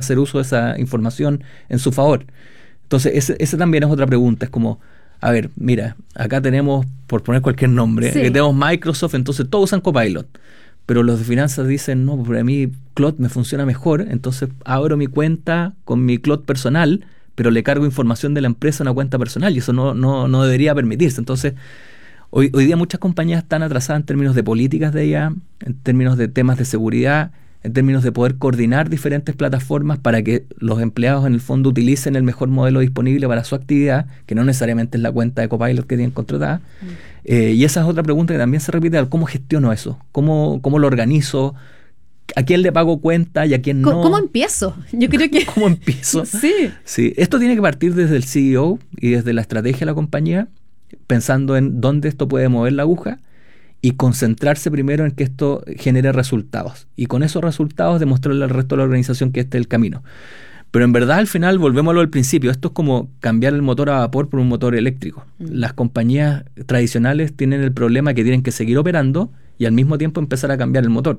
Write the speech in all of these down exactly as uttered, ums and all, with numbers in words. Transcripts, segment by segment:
hacer uso de esa información en su favor. Entonces, ese, ese también es otra pregunta. Es como, a ver, mira, acá tenemos, por poner cualquier nombre, sí. que tenemos Microsoft, entonces todos usan Copilot. Pero los de finanzas dicen, no, para mí Claude me funciona mejor, entonces abro mi cuenta con mi Claude personal, pero le cargo información de la empresa a una cuenta personal, y eso no, no, no debería permitirse. Entonces, hoy, hoy día muchas compañías están atrasadas en términos de políticas de I A, en términos de temas de seguridad, en términos de poder coordinar diferentes plataformas para que los empleados en el fondo utilicen el mejor modelo disponible para su actividad, que no necesariamente es la cuenta de Copilot que tienen contratada. Mm. Eh, y esa es otra pregunta que también se repite: ¿cómo gestiono eso? ¿Cómo, cómo lo organizo? ¿A quién le pago cuenta y a quién no? ¿Cómo, cómo empiezo? Yo creo que... ¿Cómo empiezo? Sí. Sí. Esto tiene que partir desde el C E O y desde la estrategia de la compañía, pensando en dónde esto puede mover la aguja, y concentrarse primero en que esto genere resultados. Y con esos resultados demostrarle al resto de la organización que este es el camino. Pero en verdad, al final, volvemos a lo del principio. Esto es como cambiar el motor a vapor por un motor eléctrico. Mm. Las compañías tradicionales tienen el problema que tienen que seguir operando y al mismo tiempo empezar a cambiar el motor.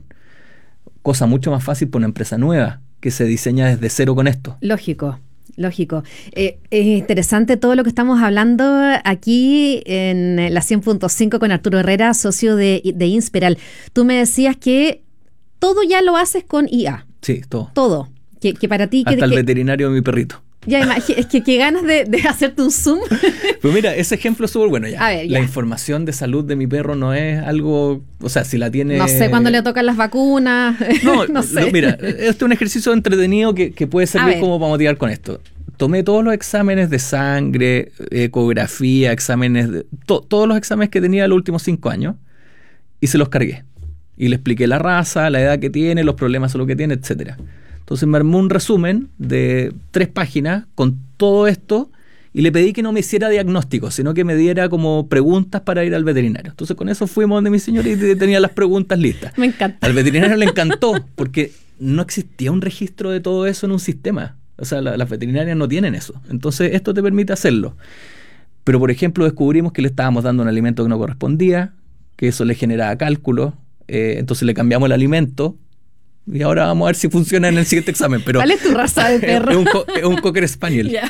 Cosa mucho más fácil para una empresa nueva que se diseña desde cero con esto. Lógico. Lógico. Eh, es interesante todo lo que estamos hablando aquí en la cien punto cinco con Arturo Herrera, socio de, de Inspiral. Tú me decías que todo ya lo haces con I A. Sí, todo. Todo. Que, que para ti... Hasta que, el que, veterinario de mi perrito. Ya, es que qué ganas de, de hacerte un zoom. Pues mira, ese ejemplo es súper bueno ya. A ver, ya. La información de salud de mi perro no es algo, o sea, si la tiene... No sé cuándo le tocan las vacunas. No, no sé. Lo, mira, este es un ejercicio entretenido que, que puede servir como para motivar con esto. Tomé todos los exámenes de sangre, ecografía, exámenes, de, to, todos los exámenes que tenía los últimos cinco años y se los cargué. Y le expliqué la raza, la edad que tiene, los problemas o lo que tiene, etcétera. Entonces me armó un resumen de tres páginas con todo esto y le pedí que no me hiciera diagnóstico, sino que me diera como preguntas para ir al veterinario. Entonces con eso fuimos donde mi señora y tenía las preguntas listas. Me encanta. Al veterinario le encantó porque no existía un registro de todo eso en un sistema. O sea, la, las veterinarias no tienen eso. Entonces esto te permite hacerlo. Pero por ejemplo descubrimos que le estábamos dando un alimento que no correspondía, que eso le generaba cálculos, eh, entonces le cambiamos el alimento. Y ahora vamos a ver si funciona en el siguiente examen. Pero ¿cuál es tu raza de perro? Es un, co- es un Cocker Spaniel. Yeah.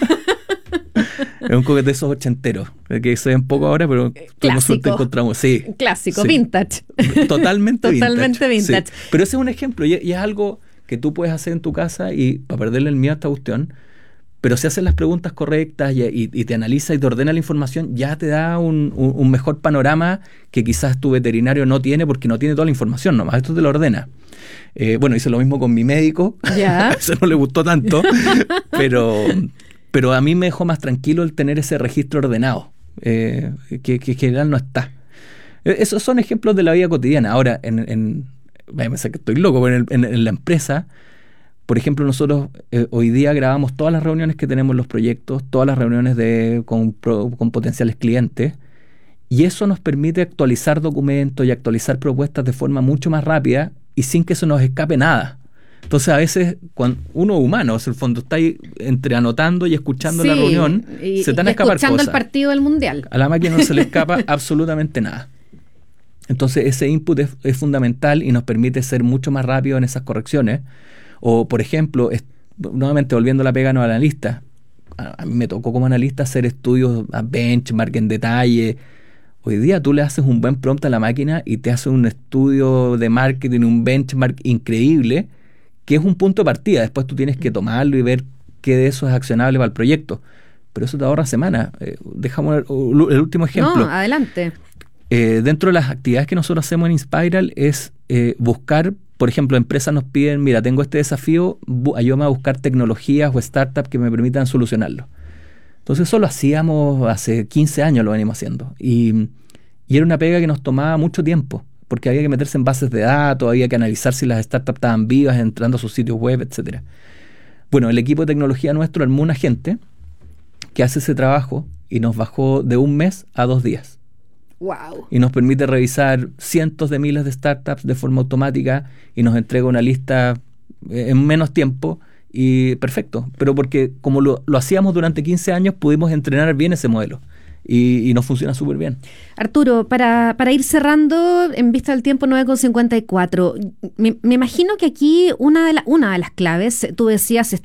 Es un Cocker de esos ochenteros, que se ven poco ahora, pero tuvimos suerte encontramos. Sí. Clásico, sí. Vintage. Totalmente vintage. Totalmente vintage. Sí. Pero ese es un ejemplo y, y es algo que tú puedes hacer en tu casa y para perderle el miedo a esta cuestión. Pero si haces las preguntas correctas y, y, y te analiza y te ordena la información, ya te da un, un, un mejor panorama que quizás tu veterinario no tiene porque no tiene toda la información, nomás esto te lo ordena. Eh, bueno, hice lo mismo con mi médico, ¿Ya? Eso no le gustó tanto, pero, pero a mí me dejó más tranquilo el tener ese registro ordenado, eh, que, que en general no está. Esos son ejemplos de la vida cotidiana. Ahora, en, en, me pensé que estoy loco, pero en, en, en la empresa, por ejemplo, nosotros eh, hoy día grabamos todas las reuniones que tenemos en los proyectos, todas las reuniones de, con, pro, con potenciales clientes, y eso nos permite actualizar documentos y actualizar propuestas de forma mucho más rápida y sin que se nos escape nada. Entonces, a veces, cuando uno humano, en el fondo, está ahí entre anotando y escuchando sí, la reunión, y, se te van a escapar escuchando cosas. El partido del Mundial. A la máquina no se le escapa absolutamente nada. Entonces, ese input es, es fundamental y nos permite ser mucho más rápido en esas correcciones. O, por ejemplo, es, nuevamente volviendo a la pega no analista, a, a mí me tocó como analista hacer estudios a benchmark en detalle. Hoy día tú le haces un buen prompt a la máquina y te hace un estudio de marketing, un benchmark increíble, que es un punto de partida. Después tú tienes que tomarlo y ver qué de eso es accionable para el proyecto. Pero eso te ahorra semanas. Eh, dejamos el, el último ejemplo. No, adelante. Eh, dentro de las actividades que nosotros hacemos en Inspiral es eh, buscar, por ejemplo, empresas nos piden, mira, tengo este desafío, bu- ayúdame a buscar tecnologías o startups que me permitan solucionarlo. Entonces eso lo hacíamos hace quince años, lo venimos haciendo. Y, y era una pega que nos tomaba mucho tiempo, porque había que meterse en bases de datos, había que analizar si las startups estaban vivas, entrando a sus sitios web, etcétera. Bueno, el equipo de tecnología nuestro armó una gente que hace ese trabajo y nos bajó de un mes a dos días. Wow. Y nos permite revisar cientos de miles de startups de forma automática y nos entrega una lista en menos tiempo y perfecto. Pero porque como lo, lo hacíamos durante quince años, pudimos entrenar bien ese modelo y, y nos funciona súper bien. Arturo, para, para ir cerrando, en vista del tiempo nueve con cincuenta y cuatro, me, me imagino que aquí una de, la, una de las claves, tú decías,